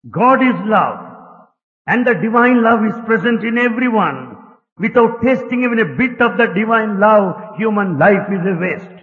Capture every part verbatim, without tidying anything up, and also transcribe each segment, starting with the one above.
God is love, and the divine love is present in everyone. Without tasting even a bit of the divine love, human life is a waste.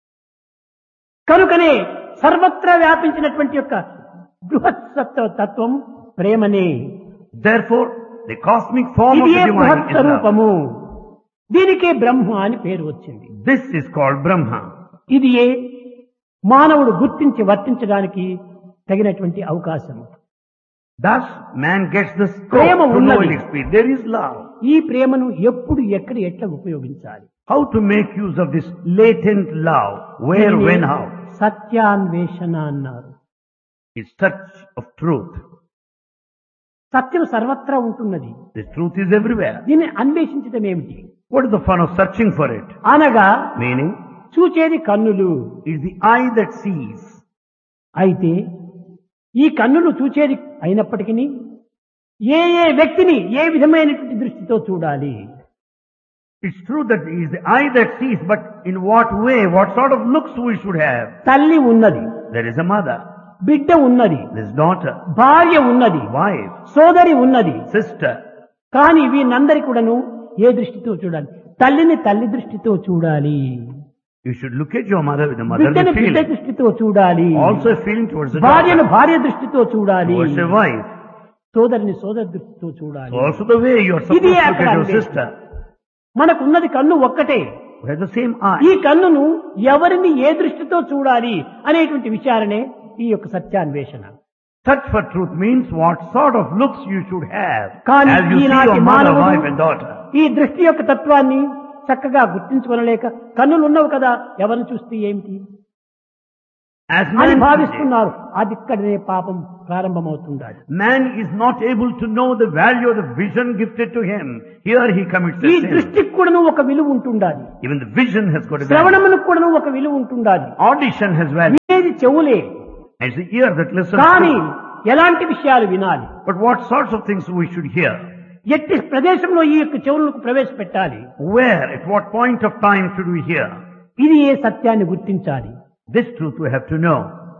కనుకనే సర్వత్రా వ్యాపించినటువంటి యొక్క బృహత్సత్వ తత్వం ప్రేమనే. Therefore, the cosmic form of ఇది the divine బృహత్ is love. రూపము. దీనికే బ్రహ్మ అని పేరు వచ్చింది. This is called Brahma. ఇది ఏ మానవుడు గుర్తించి వర్తించడానికి తగినటువంటి అవకాశం. Thus, man gets the scope Prema to know ఉన్నది. and experience. There is love. ఈ ప్రేమను ఎప్పుడు ఎక్కడ ఎట్లా ఉపయోగించాలి? How to make use of this latent love? Where, దీనిని when, how? సత్యాన్వేషణ అన్నారు. It's search of truth. సత్యం సర్వత్రా ఉంటున్నది. The truth is everywhere. దీన్ని అన్వేషించడం ఏమిటి? What is the fun of searching for it? అనగా Meaning, చూచేది కన్నులు. it's the eye that sees. అయితే ఈ కన్నులు చూచేది అయినప్పటికీ ఏ ఏ వ్యక్తిని ఏ విధమైనటువంటి దృష్టితో చూడాలి? It's true that it is the eye that sees, but in what way, what sort of looks we should have? తల్లి ఉన్నది, There is a mother, బిడ్డ ఉన్నది, there is daughter, భార్య ఉన్నది, wife, సోదరి ఉన్నది. sister. కానీ వీళ్ళందరి కూడాను ఏ దృష్టితో చూడాలి? తల్లిని తల్లి దృష్టితో చూడాలి, You should look at your mother with the motherly బిడ్డని బిడ్డ feeling. దృష్టితో చూడాలి, Also a feeling towards the భార్యను daughter, భార్య దృష్టితో చూడాలి, towards a wife. సోదరిని సోదరి దృష్టితో చూడాలి. So also the way you are supposed ఇది to look అక్కడ at your అన్వేషణ. sister. మనకున్నది కన్ను ఒక్కటే. We have the same eye. ఈ కన్నును ఎవరిని ఏ దృష్టితో చూడాలి అనేటువంటి విచారణే ఈ యొక్క సత్యాన్వేషణ. Search for truth means what sort of looks you should have కానీ as you see ఈనాటి your mother, మానవుడు wife and daughter. ఈ దృష్టి యొక్క తత్వాన్ని చక్కగా గుర్తించుకోలేక కన్నులు ఉన్నవి కదా ఎవరిని చూస్తే ఏమిటి As అని man today, భావిస్తున్నారు. అది ఇక్కడనే పాపం ప్రారంభమవుతుండాలి. man is not able to know the value of the vision gifted to him. Here he commits ఈ a sin. దృష్టికి కూడాను ఒక విలువ ఉంటుండాలి. Even the vision has got a value. శ్రవణములకు కూడాను ఒక విలువ ఉంటుండాలి. Audition has value. వినేది చెవులే, It's the ear that listens కానీ to. ఎలాంటి విషయాలు వినాలి? But what sorts of things we should hear? ఎట్టి ప్రదేశంలో ఈ యొక్క చెవులకు ప్రవేశపెట్టాలి? Where, at what point of time should we hear? ఇది ఏ సత్యాన్ని గుర్తించాలి. This truth we have to know.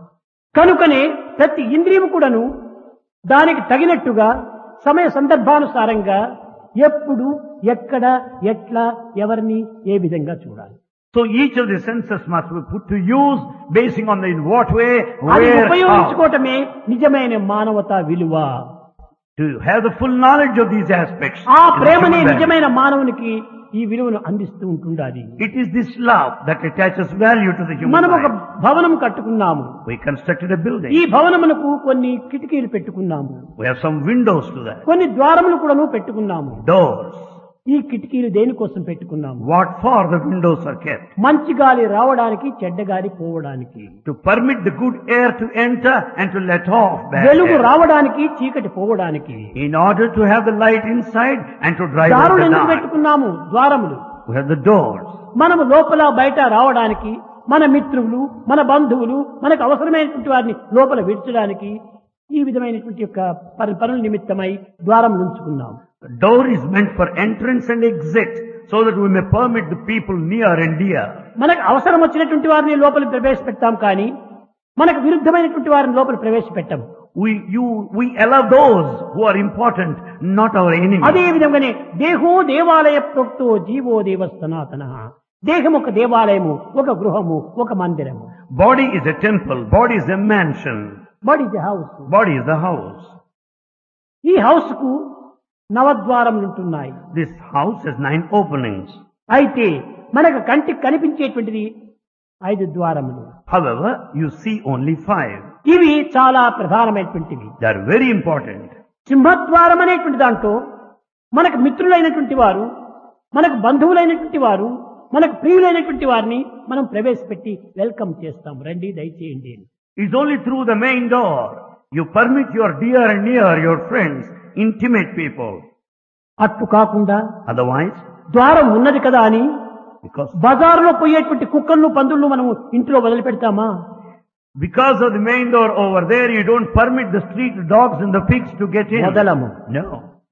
కనుకనే ప్రతి ఇంద్రియము కూడాను దానికి తగినట్టుగా సమయ సందర్భానుసారంగా ఎప్పుడు ఎక్కడ ఎట్లా ఎవరిని ఏ విధంగా చూడాలి. So each of the senses must be put to use basing on the in what way, అది where, how. ఉపయోగించుకోవటమే నిజమైన మానవతా విలువ. To have the full knowledge of these aspects. ఆ is the ప్రేమనే human value. నిజమైన మానవునికి ఈ విలువను అందిస్తూ ఉంటుండాలి. It is this love that attaches value to the human మనం ఒక life. భవనం కట్టుకున్నాము. We constructed a building. ఈ భవనమునకు కొన్ని కిటికీలు పెట్టుకున్నాము, We have some windows to that. కొన్ని ద్వారములు కూడాను పెట్టుకున్నాము. Doors. ఈ కిటికీలు దేనికోసం పెట్టుకున్నాము? What for the windows are kept? మంచి గాలి రావడానికి, చెడ్డ గాలి పోవడానికి. To permit the good air to enter and to let off bad వెలుగు air. రావడానికి, చీకటి పోవడానికి. In order to have the light inside and to drive out దారులు the ఎందుకు dark. పెట్టుకున్నాము? ద్వారములు. We have the doors. మనము లోపల బయట రావడానికి, మన మిత్రులు, మన బంధువులు, మనకు అవసరమైనటువంటి వారిని లోపల విడిచడానికి ఈ విధమైనటువంటి యొక్క పని- పనుల నిమిత్తమై ద్వారములు ఉంచుకున్నాము. The door is meant for entrance and exit so that we may permit the people near and dear. మనకు అవసరం వచ్చినటువంటి వారిని లోపల ప్రవేశపెడతాం కానీ మనకు విరుద్ధమైనటువంటి వారిని లోపల ప్రవేశపెట్టాం. We, you, we allow those who are important, not our enemies. అదే విధంగానే దేహో దేవాలయ ప్రోక్తో జీవో దేవ సనాతన. దేహం ఒక దేవాలయము, ఒక గృహము, ఒక మందిరము. Body is a temple, body is a mansion, body the house. body is the house. ఈ హౌస్ కు నవద్వారములు ఉంటున్నాయి. This house has nine openings. అయితే మనకు కంటికి కనిపించేటువంటిది ఐదు ద్వారములు. However, you see only five. ఇవి చాలా ప్రధానమైనటువంటివి. They are very important. సింహద్వారం అనేటువంటి దాంట్లో మనకు మిత్రులైనటువంటి వారు, మనకు బంధువులైనటువంటి వారు, మనకు ప్రియులైనటువంటి వారిని మనం ప్రవేశపెట్టి వెల్కమ్ చేస్తాం. రండి దయచేయండి. It's only through the main door you permit your dear and near, your friends, intimate people. అట్టు కాకుండా Otherwise, ద్వారం ఉన్నది కదా అని because బజారులో పోయేటువంటి కుక్కలను పందులను మనం ఇంట్లో వదిలిపెడతామా? because of the main door over there, you don't permit the street dogs and the pigs to get in. వదలము. No.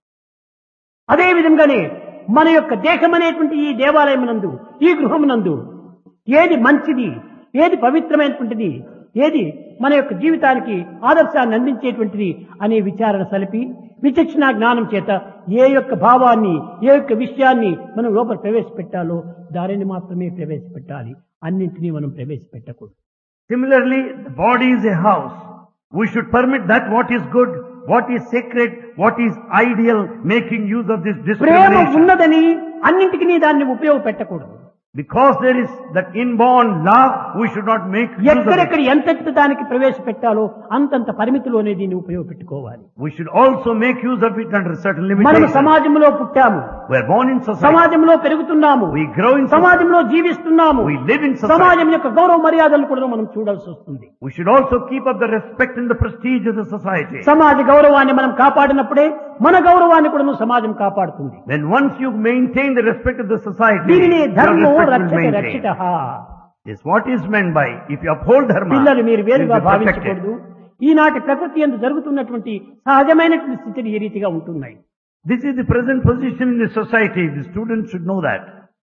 అదే విధంగానే మన యొక్క దేహం అనేటువంటి ఈ దేవాలయం నందు, ఈ గృహం నందు ఏది మంచిది, ఏది పవిత్రమైనటువంటిది, ఏది మన యొక్క జీవితానికి ఆదర్శాన్ని అందించేటువంటిది అనే విచారణ సలిపి విచక్షణ జ్ఞానం చేత ఏ యొక్క భావాన్ని ఏ యొక్క విషయాన్ని మనం లోపల ప్రవేశపెట్టాలో దానిని మాత్రమే ప్రవేశపెట్టాలి, అన్నింటినీ మనం ప్రవేశపెట్టకూడదు. Similarly, the body is a house. We should permit that what is good, what is sacred, what is ideal, making use of this Prema discrimination. ఉన్నదని అన్నింటికి దాన్ని ఉపయోగపెట్టకూడదు. Because there is that inborn love, we should not make use of it. ఎక్కడెక్కడ ఎంతెంత దానికి ప్రవేశపెట్టాలో అంతంత పరిమితిలోనే దీన్ని ఉపయోగపెట్టుకోవాలి. We should also make use of it under certain మనం limitations. సమాజంలో పుట్టాము, We are born in society. సమాజంలో పెరుగుతున్నాము, We grow in society. సమాజంలో జీవిస్తున్నాము. We live in society. సమాజం యొక్క గౌరవ మర్యాదలు కూడా మనం చూడాల్సి వస్తుంది. We should also keep up the respect and the prestige of the society. సమాజ గౌరవాన్ని మనం కాపాడినప్పుడే మన గౌరవాన్ని కూడా సమాజం కాపాడుతుంది. Then once you maintain the respect of the society, దీనిని your ధర్మో respect will రక్షతే maintain. రక్షితః. Is what is meant by if you uphold dharma, పిల్లలు మీరు you will వేరుగా be protected. భావించకూడదు. ఈనాటి ప్రకృతి యందు జరుగుతున్నటువంటి సహజమైనటువంటి స్థితిని ఈ రీతిగా ఉంటున్నాయి. This is the present position in the society. The students should know that.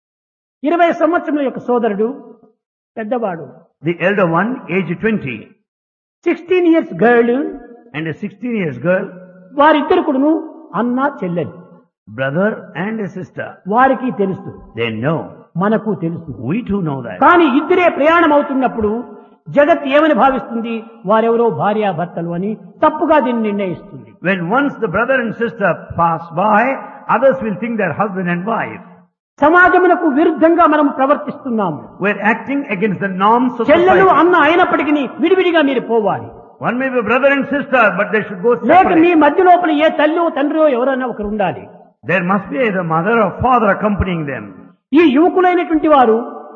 ఇరవై సంవత్సరముల యొక్క సోదరుడు పెద్దవాడు, The elder one, age twenty, sixteen years girl, and a sixteen years girl, వారిద్దరు కూడాను అన్న చెల్లెలు. brother and a sister. వారికి తెలుసు, They know. మనకు తెలుసు. We too know that. కానీ ఇద్దరే ప్రయాణం అవుతున్నప్పుడు జగత్ ఏమని భావిస్తుంది, వారెవరో భార్యాభర్తలు అని తప్పుగా దీన్ని నిర్ణయిస్తుంది. When once the brother and sister pass by, others will think they're husband and wife. సమాజమునకు విరుద్ధంగా మనం ప్రవర్తిస్తున్నాము. We're acting against the norms of చెల్లెలు society. అన్న అయినప్పటికీ విడివిడిగా మీరు పోవాలి. One may be brother and sister, but they should go లేక మీ separate. మధ్య లోపల ఏ తల్లి తండ్రియో ఎవరైనా ఒకరు ఉండాలి. There must be either mother or father accompanying them. ఈ యువకులైనటువంటి వారు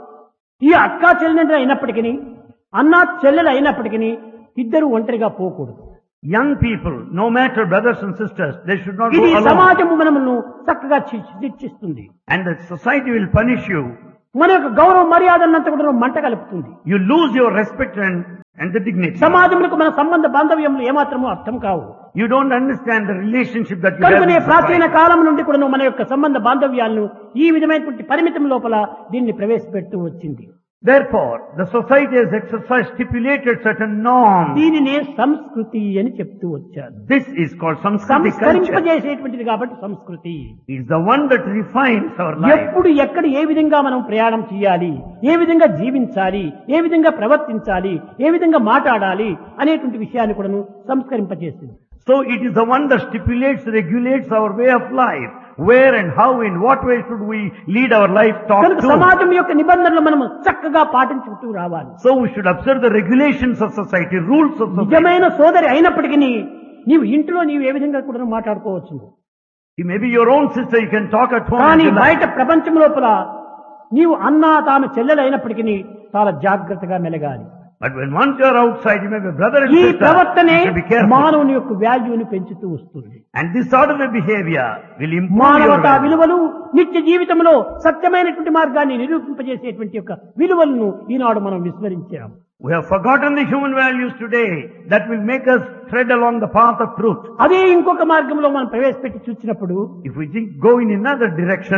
ఈ అక్కా చెల్లెలు అయినప్పటికీ అన్నా చెల్లెలు అయినప్పటికీ ఇద్దరు ఒంటరిగా పోకూడదు. Young people, no matter brothers and sisters, they should not go ఇది alone. సమాజము మనమును చక్కగా శి- శిక్షిస్తుంది. And the society will punish you. మన యొక్క గౌరవ మర్యాదలంతా కూడా మంట కలుపుతుంది. You lose your respect and, and the dignity. సమాజములకు మన సంబంధ బాంధవ్యములు ఏమాత్రమూ అర్థం కావు. You don't understand the relationship that you have కనుకనే in ప్రాచీన society. కాలం నుండి కూడా మన యొక్క సంబంధ బాంధవ్యాలను ఈ విధమైనటువంటి పరిమితం లోపల దీన్ని ప్రవేశపెడుతూ వచ్చింది. Therefore, the society has exercised stipulated certain norms. దీనినే సంస్కృతి అని చెప్తూ వచ్చారు. This is called Samskriti culture. సంస్కరింపజేసేటువంటిది కాబట్టి సంస్కృతి. It's the one that refines our life. ఎప్పుడు ఎక్కడ ఏ విధంగా మనం ప్రయాణం చేయాలి, ఏ విధంగా జీవించాలి, ఏ విధంగా ప్రవర్తించాలి, ఏ విధంగా మాట్లాడాలి అనేటువంటి విషయాన్ని కూడాను సంస్కరింపజేసింది. So it is the one that stipulates, regulates our way of life. Where and how, in what way should we lead our life, talk కనుక to. సమాజం యొక్క నిబంధనలు మనం చక్కగా పాటించుకుంటూ రావాలి. So we should observe the regulations of society, rules of society. నిజమైన సోదరి అయినప్పటికీ నీవు ఇంట్లో నీవు ఏ విధంగా కూడా మాట్లాడుకోవచ్చు. You may be your own sister, you can talk at home. కానీ as you like. బయట ప్రపంచం లోపల నీవు అన్నా తాను చెల్లెలు అయినప్పటికీ చాలా జాగ్రత్తగా మెలగాలి. But when once you are outside, you may be brother and ఈ sister. ప్రవర్తనే You should be careful. మానవుని యొక్క వాల్యూని పెంచుతూ వస్తుంది. And this sort of a behavior will improve your మానవతా value. విలువలు నిత్య జీవితంలో సత్యమైనటువంటి మార్గాన్ని నిరూపింపజేసేటువంటి యొక్క విలువలను ఈనాడు మనం విస్మరించాం. We have forgotten the human values today that will make us tread along the path of truth. అదే ఇంకొక మార్గంలో మనం ప్రవేశపెట్టి చూసినప్పుడు If we think, go in another direction,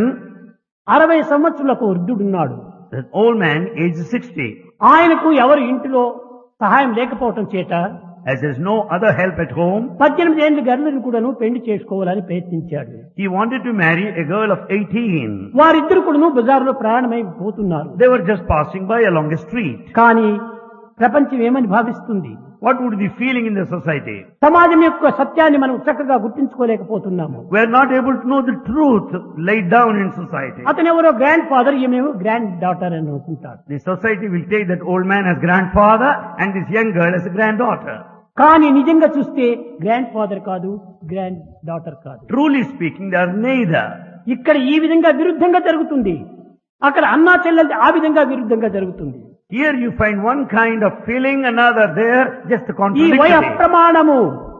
అరవై సంవత్సరాలకు వృద్ధుడున్నాడు. that old man, age sixty, ఆయనకు ఎవరు ఇంటిలో సహాయం లేకపోవటం చేత as there is no other help at home, పద్దెనిమిది ఏళ్ళ గర్లను కూడాను పెళ్లి చేసుకోవాలని ప్రయత్నించాడు. he wanted to marry a girl of eighteen. వారిద్దరు కూడాను బజారులో ప్రయాణమై పోతున్నారు. They were just passing by along a street. కానీ ప్రపంచం ఏమని భావిస్తుంది, What would be feeling in the society? సమాజం యొక్క సత్యాన్ని మనం చక్కగా గుర్తించుకోలేకపోతున్నాము. We are not able to know the truth laid down in society. అతను ఎవరో గ్రాండ్ ఫాదర్, ఈమెవో గ్రాండ్ డాటర్ అని అనుకుంటారు. The society will take that old man as grandfather and this young girl as a granddaughter. కానీ నిజంగా చూస్తే grand father కాదు, grand daughter కాదు. Truly speaking, they are neither. ఇక్కడ ఈ విధంగా విరుద్ధంగా జరుగుతుంది, అక్కడ అన్నా చెల్లెలు ఆ విధంగా విరుద్ధంగా జరుగుతుంది. Here you find one kind of feeling, another there, just a ఈ వయ contradiction. ప్రమాణము,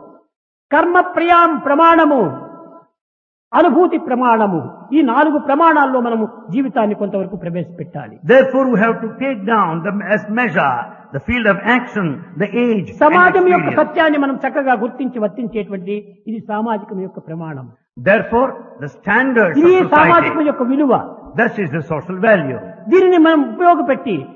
కర్మ ప్రియాం ప్రమాణము, అనుభూతి ప్రమాణము, ఈ నాలుగు ప్రమాణాల్లో మనము జీవితాన్ని కొంతవరకు ప్రవేశపెట్టాలి. Therefore we have to take down the, as measure the field of action, the age, and సమాజం యొక్క experience. సత్యాన్ని మనం చక్కగా గుర్తించి వర్తించేటువంటి ఇది సామాజికం యొక్క ప్రమాణం. Therefore, the standards ఇది of సామాజికం society, యొక్క విలువ. this is the social value. దీనిని మనం ఉపయోగపెట్టి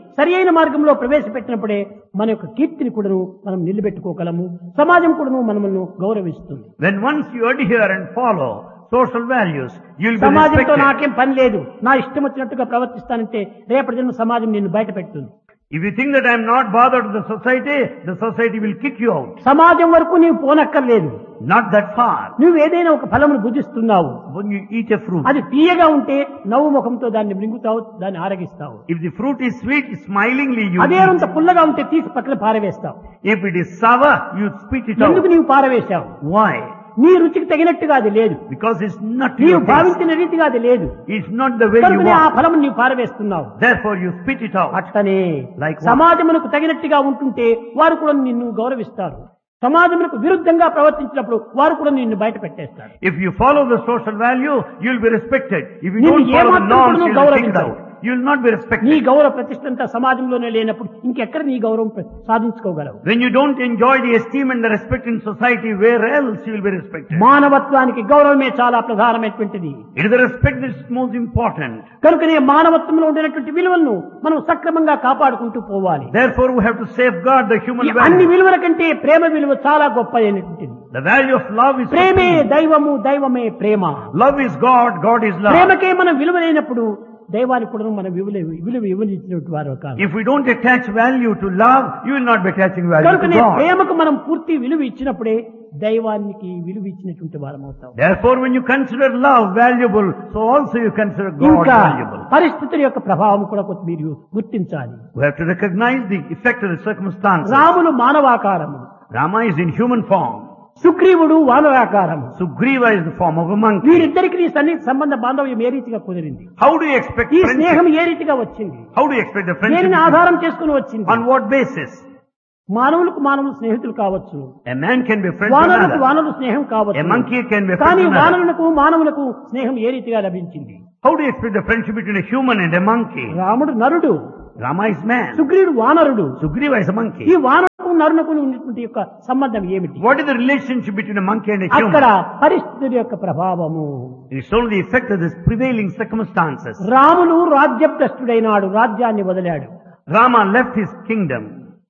సరి అయిన మార్గంలో ప్రవేశపెట్టినప్పుడే మన యొక్క కీర్తిని కూడాను మనం నిలబెట్టుకోగలము. సమాజం కూడాను మనల్ని గౌరవిస్తుంది. When once you adhere and follow social values, you will be సమాజంతో respected. నాకేం పని లేదు, నా ఇష్టం వచ్చినట్టుగా ప్రవర్తిస్తానంటే రేపటి దిన సమాజం నిన్ను బయట పెడుతుంది. If you think that I am not bothered with the society, the society will kick you out. సమాజం వరకు నీవు పోనక్కర్లేదు. Not that far. నువ్వు ఏదైనా ఒక ఫలమును భుజిస్తున్నావు, When you eat a fruit, అది తీయగా ఉంటే నవ్వు ముఖంతో దాన్ని మృంగుతావు, దాన్ని ఆరగిస్తావు. if the fruit is sweet, smilingly you అదే eat. అంత పుల్లగా ఉంటే తీసి పక్కన పారవేస్తావు. If it is sour, you spit it ఎందుకు out. నీవు పారవేశావు? Why? నీ రుచికి తగినట్టుగా అది లేదు, Because it's not నీవు your taste. భావించిన రీతిగా అది లేదు, It's not the way you కనుకనే ఆ want. ఫలము నీవు పారవేస్తున్నావు. Therefore you spit it out. అట్లనే Like what? సమాజమునకు తగినట్టుగా ఉంటుంటే వారు కూడా నిన్ను గౌరవిస్తారు. సమాజమునకు విరుద్ధంగా ప్రవర్తించినప్పుడు వారు కూడా నిన్ను బయట పెట్టేస్తారు. If you follow the social value, you will be respected. If you నిన్ను don't follow the ఏమాత్రం norms, కూడా you will be kicked గౌరవించరు. out. You will not be నీ respected. గౌరవ ప్రతిష్టంతా సమాజంలోనే లేనప్పుడు ఇంకెక్కడ నీ గౌరవం ప్ర- సాధించుకోగలవు? When you don't enjoy the esteem and the respect in society, where else you will be respected? మానవత్వానికి గౌరవమే చాలా ప్రధానమైనటువంటిది. It is the respect that is most important. కనుకనే మానవత్వంలో ఉండేటువంటి విలువలను మనం సక్రమంగా కాపాడుకుంటూ పోవాలి. Therefore we have to safeguard the human ఈ అన్ని value. విలువల కంటే ప్రేమ విలువ చాలా గొప్ప అయినటువంటిది. The value of love is ప్రేమే supreme. దైవము, దైవమే ప్రేమ. Love is God, God is love. ప్రేమకే మనం విలువలేనప్పుడు దైవానికి కూడా మనం విలువ విలువ ఇవ్వనిచ్చినటువంటి వారు కాదు. If we don't attach value to love, you will not be attaching value to కనుకనే God. ప్రేమకు మనం పూర్తి విలువ ఇచ్చినప్పుడే దైవానికి విలువ ఇచ్చినటువంటి వారం అవుతాం. Therefore when you consider love valuable, so also you consider God ఇంకా valuable. పరిస్థితుల యొక్క ప్రభావం కూడా కొంత మీరు గుర్తించాలి. We have to recognize the effect of the circumstances. Ramulu మానవాకారము, Rama is in human form. సుగ్రీవుడు వానరాకారము. Sugriva is the form of a monkey. వీరిద్దరికి నీ సన్నిహిత సంబంధ బాంధవ్యం ఏ రీతిగా కుదిరింది? How do you expect ఈ స్నేహం friendship? ఏ రీతిగా వచ్చింది? How do you expect the friendship? దేనిని ఆధారం చేసుకుని వచ్చింది? On what basis? మానవులకు మానవులు స్నేహితులు కావచ్చు, A man can be friends with వానరులకు another. వానరులు స్నేహం A కావచ్చు, monkey can be friends కానీ with another. వానరులకు మానవులకు స్నేహం ఏ రీతిగా లభించింది? How do you expect the friendship between a human and a monkey? రాముడు నరుడు, Rama is man. సుగ్రీవుడు వానరుడు. Sugriva is a ఈ monkey. వానరుకు నరునకు ఉన్నటువంటి యొక్క సంబంధం ఏమిటి? What is the relationship between a monkey and a అక్కడ human? పరిస్థితుల యొక్క ప్రభావము. It's only the effect of this prevailing circumstances. Ramulu రాజ్యభ్రష్టుడైనాడు, రాజ్యాన్ని వదిలాడు. Rama left his kingdom.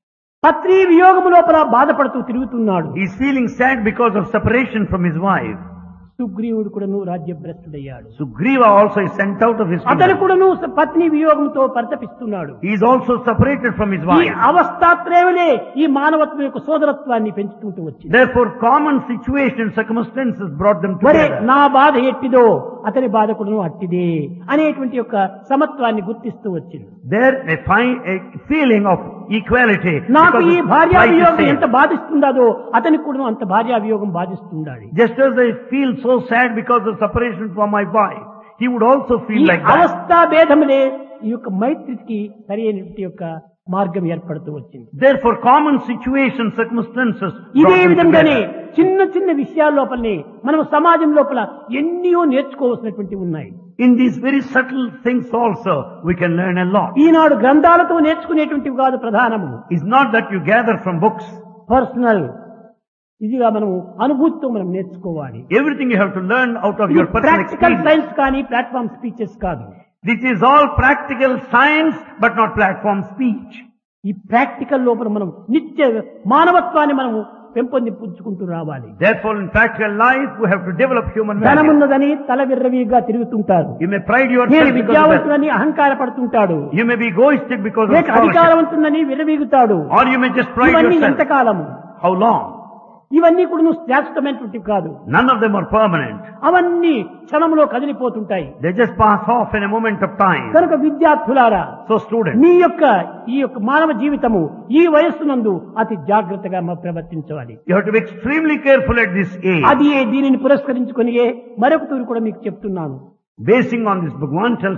పత్రి వియోగము లోపల బాధపడుతూ తిరుగుతున్నాడు. He is feeling sad because of separation from his wife. సుగ్రీవుడు కూడాను రాజ్యభ్రష్టుడయ్యాడు. Sugriva also is sent out of his అతను kingdom. కూడాను పత్ని వియోగంతో పరితపిస్తున్నాడు. He is also separated from his ఈ wife. అవస్థాత్రేవలే ఈ మానవత్వం యొక్క సోదరత్వాన్ని పెంచుకుంటూ వచ్చింది. Therefore, common situations, circumstances brought them మరే together. నా బాధ ఎట్టిదో అతని బాధ కూడాను అట్టిదే అనేటువంటి యొక్క సమత్వాన్ని గుర్తిస్తూ వచ్చింది. There they find a feeling of equality. నాకు because ఈ it's భార్యా quite the వియోగం same. ఎంత బాధిస్తుందో అతనికి కూడా అంత భార్యా వియోగం బాధిస్తుండాలి. Just as I feel so sad because of separation from my wife, he would also ఈ feel like that. అవస్థా భేదములే ఈ యొక్క మైత్రికి సరి అయినటువంటి యొక్క మార్గం ఏర్పడుతూ వచ్చింది. Therefore, common situations, circumstances ఇదే brought them విధంగానే together. చిన్న చిన్న విషయాల లోపలనే మనం సమాజం లోపల ఎన్నో నేర్చుకోవాల్సినటువంటివి ఉన్నాయి. In these very subtle things also, we can learn a lot. ఈనాడు గ్రంథాలతో నేర్చుకునేటువంటివి కాదు ప్రధానము. It's not that you gather from books. Personal ఇదిగా మనం అనుభూతితో మనం నేర్చుకోవాలి. Everything you have to learn out of your personal practical experience. Science కానీ platform speeches కాదు. This is all practical science, but not platform speech. ఈ practical లోపల మనం నిత్య మానవత్వాన్ని మనం పెంపొందించుకుంటూ రావాలి. Therefore, in practical life, we have to develop human value. ధనమున్నదని తల విర్రవీగా తిరుగుతుంటారు. You may pride నేను yourself because of that. విద్యావంతులని అహంకార పడుతుంటాడు. You may be egoistic because of లేక scholarship. అధికారవంతులని విర్రవీగుతాడు. Or you may just pride ఇవన్నీ yourself. ఎంతకాలము? How long? ఇవన్నీ కూడా నువ్వు శాశ్వతమైనటువంటివి కాదు. None of them are permanent. అవన్నీ క్షణంలో కదిలిపోతుంటాయి. They just pass off in a moment of time. కనుక విద్యార్థులారా, So students, మీ యొక్క ఈ యొక్క మానవ జీవితము ఈ వయస్సునందు అతి జాగ్రత్తగా మ- ప్రవర్తించాలి. you have to be extremely careful at this age. అది దీనిని పురస్కరించుకొని మరొక తూరు కూడా మీకు చెప్తున్నాను. Basing on this, Bhagwan tells